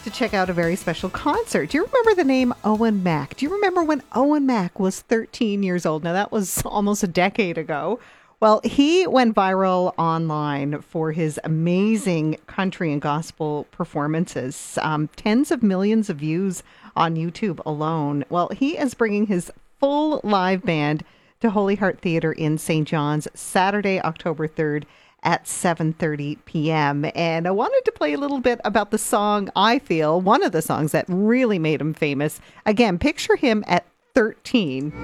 to check out a very special concert. Do you remember the name Owen Mack? Do you remember when Owen Mack was 13 years old? Now, that was almost a decade ago. Well, he went viral online for his amazing country and gospel performances. Tens of millions of views on YouTube alone. Well, he is bringing his full live band to Holy Heart Theatre in St. John's Saturday, October 3rd at 7:30 p.m. And I wanted to play a little bit about the song, I Feel, one of the songs that really made him famous. Again, picture him at 13.